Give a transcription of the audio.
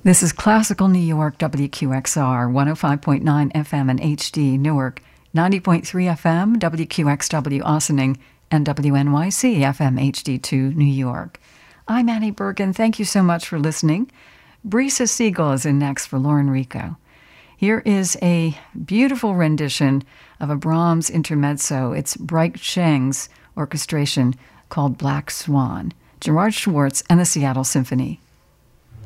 This is Classical New York, WQXR, 105.9 FM and HD, Newark, 90.3 FM, WQXW, Ossining, and WNYC, FM HD2, New York. I'm Annie Bergen. Thank you so much for listening. Brisa Siegel is in next for Lauren Rico. Here is a beautiful rendition of a Brahms intermezzo. It's Bright Cheng's orchestration called Black Swan, Gerard Schwartz and the Seattle Symphony.